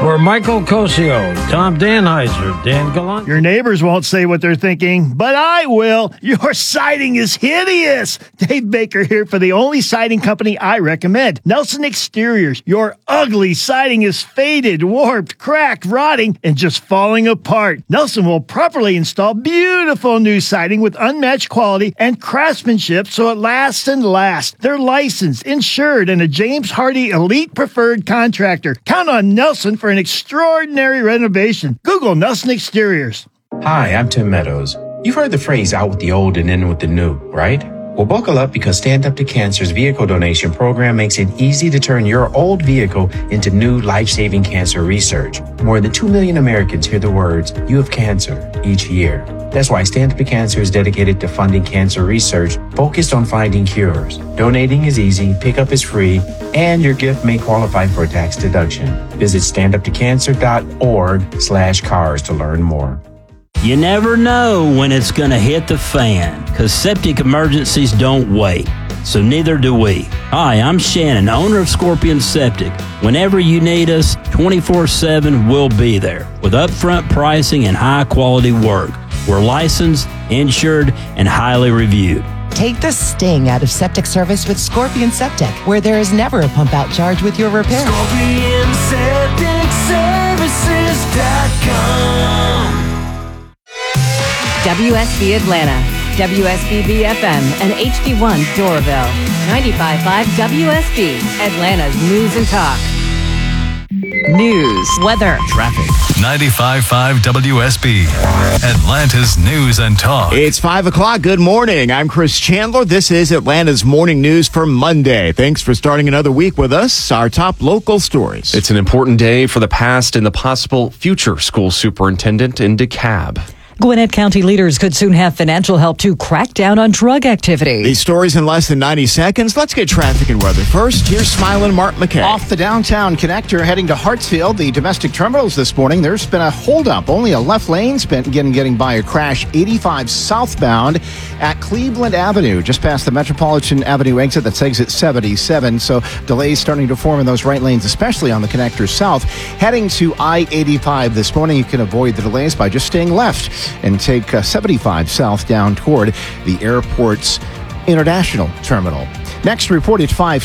For Michael Cosio, Tom Danheiser, Dan Gallant. Your neighbors won't say what they're thinking, but I will. Your siding is hideous. Dave Baker here for the only siding company I recommend, Nelson Exteriors. Your ugly siding is faded, warped, cracked, rotting, and just falling apart. Nelson will properly install beautiful new siding with unmatched quality and craftsmanship so it lasts and lasts. They're licensed, insured, and a James Hardy Elite Preferred Contractor. Count on Nelson for an extraordinary renovation. Google Nelson Exteriors. Hi, I'm Tim Meadows. You've heard the phrase out with the old and in with the new, right? Well, buckle up because Stand Up to Cancer's vehicle donation program makes it easy to turn your old vehicle into new life-saving cancer research. More than 2 million Americans hear the words, "You have cancer," each year. That's why Stand Up to Cancer is dedicated to funding cancer research focused on finding cures. Donating is easy, pickup is free, and your gift may qualify for a tax deduction. Visit standuptocancer.org/cars to learn more. You never know when it's going to hit the fan, because septic emergencies don't wait. So neither do we. Hi, I'm Shannon, owner of Scorpion Septic. Whenever you need us, 24/7 we'll be there with upfront pricing and high-quality work. We're licensed, insured, and highly reviewed. Take the sting out of septic service with Scorpion Septic, where there is never a pump-out charge with your repair. ScorpionSepticServices.com. WSB Atlanta, WSBB FM, and HD1 Doraville. 95.5 WSB, Atlanta's News and Talk. News, weather, traffic. 95.5 WSB, Atlanta's News and Talk. It's 5 o'clock. Good morning. I'm Chris Chandler. This is Atlanta's morning news for Monday. Thanks for starting another week with us. Our top local stories. It's an important day for the past and the possible future school superintendent in DeKalb. Gwinnett County leaders could soon have financial help to crack down on drug activity. These stories in less than 90 seconds. Let's get traffic and weather first. Here's Smiling Mark McKay. Off the downtown connector heading to Hartsfield, the domestic terminals this morning, there's been a holdup. Only a left lane's been getting by a crash 85 southbound at Cleveland Avenue, just past the Metropolitan Avenue exit. That's exit 77. So delays starting to form in those right lanes, especially on the connector south. Heading to I-85 this morning, you can avoid the delays by just staying left and take 75 south down toward the airport's international terminal. Next report at 5.